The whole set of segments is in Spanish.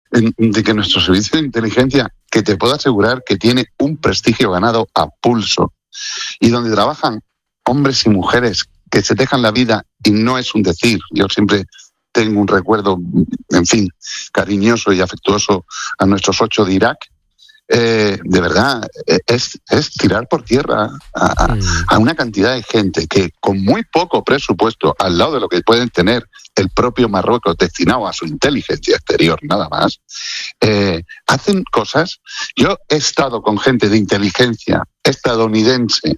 de que nuestro servicio de inteligencia, que te puedo asegurar que tiene un prestigio ganado a pulso, y donde trabajan hombres y mujeres que se dejan la vida, y no es un decir, yo siempre tengo un recuerdo, en fin, cariñoso y afectuoso a nuestros 8 de Irak, de verdad, es tirar por tierra a una cantidad de gente que con muy poco presupuesto, al lado de lo que pueden tener el propio Marruecos destinado a su inteligencia exterior, nada más, hacen cosas. Yo he estado con gente de inteligencia estadounidense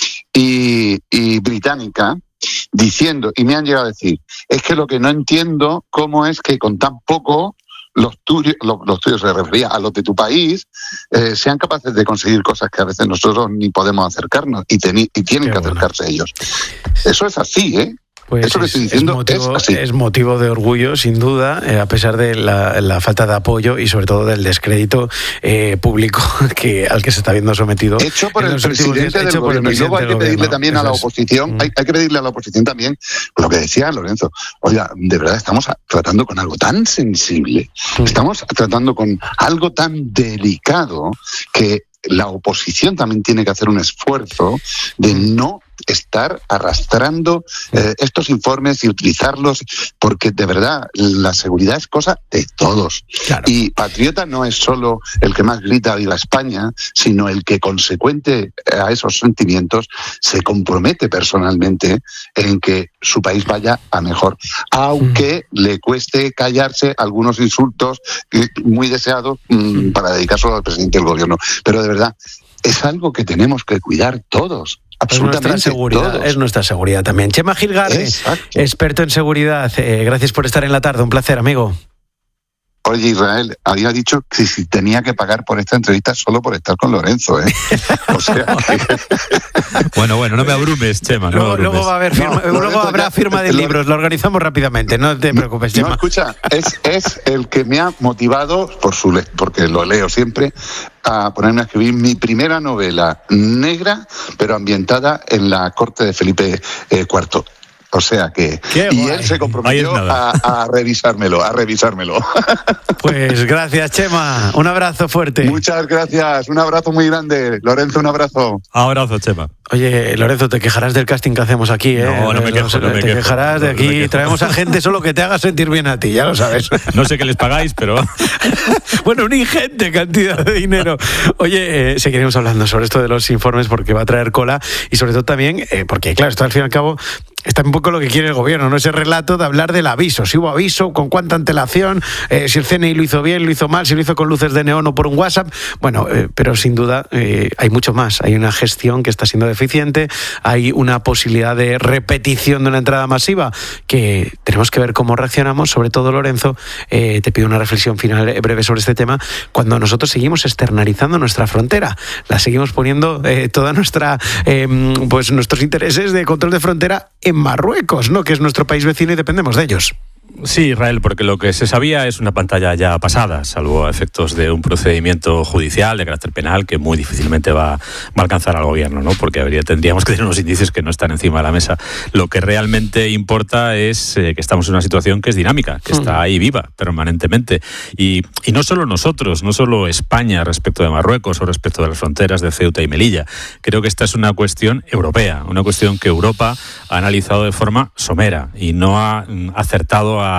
y británica diciendo, y me han llegado a decir, es que lo que no entiendo, cómo es que con tan poco los tuyos se refería a los de tu país, sean capaces de conseguir cosas que a veces nosotros ni podemos acercarnos, y tienen que acercarse ellos. Eso es así, ¿eh? Pues eso que estoy diciendo es motivo de orgullo, sin duda, a pesar de la falta de apoyo y sobre todo del descrédito público al que se está viendo sometido. Hecho por el presidente del gobierno. Y luego hay que pedirle también a la oposición, hay que pedirle a la oposición también, lo que decía Lorenzo, oiga, de verdad estamos tratando con algo tan sensible, estamos tratando con algo tan delicado, que la oposición también tiene que hacer un esfuerzo de no estar arrastrando estos informes y utilizarlos, porque de verdad la seguridad es cosa de todos. Claro. Y patriota no es solo el que más grita viva España, sino el que, consecuente a esos sentimientos, se compromete personalmente en que su país vaya a mejor, aunque le cueste callarse algunos insultos muy deseados para dedicárselo al presidente del gobierno. Pero de verdad, es algo que tenemos que cuidar todos. Absolutamente es nuestra seguridad también. Chema Gilgarre, experto en seguridad, gracias por estar en la tarde, un placer, amigo. Oye, Israel, había dicho que si tenía que pagar por esta entrevista solo por estar con Lorenzo, ¿eh? O sea que... Bueno, no me abrumes, Chema. Luego va a haber luego habrá firma de libros, lo organizamos rápidamente, no te preocupes, Chema. No, escucha, es el que me ha motivado, porque lo leo siempre, a ponerme a escribir mi primera novela negra, pero ambientada en la corte de Felipe IV. O sea que... Y él se comprometió a revisármelo. Pues gracias, Chema. Un abrazo fuerte. Muchas gracias. Un abrazo muy grande. Lorenzo, un abrazo. Abrazo, Chema. Oye, Lorenzo, te quejarás del casting que hacemos aquí, ¿eh? No me quejo. Te quejarás de aquí. Traemos a gente solo que te haga sentir bien a ti, ya lo sabes. No sé qué les pagáis, pero... Bueno, una ingente cantidad de dinero. Oye, seguiremos hablando sobre esto de los informes porque va a traer cola, y sobre todo también porque, claro, esto al fin y al cabo está un poco lo que quiere el gobierno, ¿no? Ese relato de hablar del aviso, si hubo aviso, con cuánta antelación, si el CNI lo hizo bien, lo hizo mal, si lo hizo con luces de neón o por un WhatsApp. Bueno, pero sin duda hay mucho más. Hay una gestión que está siendo deficiente, hay una posibilidad de repetición de una entrada masiva que tenemos que ver cómo reaccionamos. Sobre todo, Lorenzo, te pido una reflexión final breve sobre este tema. Cuando nosotros seguimos externalizando nuestra frontera, la seguimos poniendo toda nuestra pues nuestros intereses de control de frontera en Marruecos, ¿no? Que es nuestro país vecino y dependemos de ellos. Sí, Israel, porque lo que se sabía es una pantalla ya pasada, salvo a efectos de un procedimiento judicial de carácter penal que muy difícilmente va a alcanzar al gobierno, ¿no? Porque tendríamos que tener unos indicios que no están encima de la mesa. Lo que realmente importa es que estamos en una situación que es dinámica, que está ahí viva permanentemente. Y no solo nosotros, no solo España respecto de Marruecos o respecto de las fronteras de Ceuta y Melilla. Creo que esta es una cuestión europea, una cuestión que Europa ha analizado de forma somera y no ha acertado a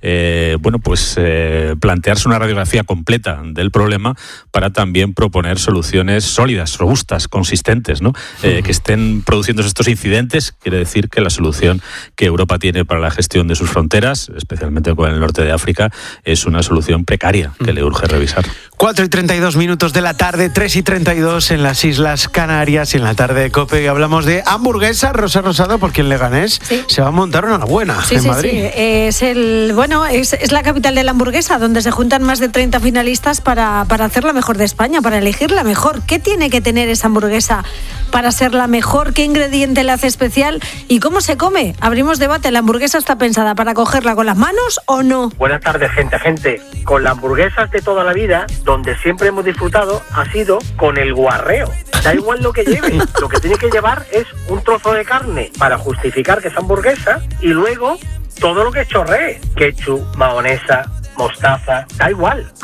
plantearse una radiografía completa del problema para también proponer soluciones sólidas, robustas, consistentes, ¿no? Que estén produciéndose estos incidentes. Quiere decir que la solución que Europa tiene para la gestión de sus fronteras, especialmente con el norte de África, es una solución precaria que le urge revisar. 4:32 de la tarde, 3:32 en las Islas Canarias y en la tarde de COPE. Y hablamos de hamburguesa. Rosa Rosado, porque en Leganés se va a montar una buena en Madrid. Sí. Es la capital de la hamburguesa, donde se juntan más de 30 finalistas para hacer la mejor de España, para elegir la mejor. ¿Qué tiene que tener esa hamburguesa para ser la mejor? ¿Qué ingrediente la hace especial? ¿Y cómo se come? Abrimos debate. ¿La hamburguesa está pensada para cogerla con las manos o no? Buenas tardes, gente. Con las hamburguesas de toda la vida, donde siempre hemos disfrutado ha sido con el guarreo. Da igual lo que lleve, lo que tiene que llevar es un trozo de carne para justificar que es hamburguesa, y luego todo lo que chorree, ketchup, mayonesa, mostaza, da igual.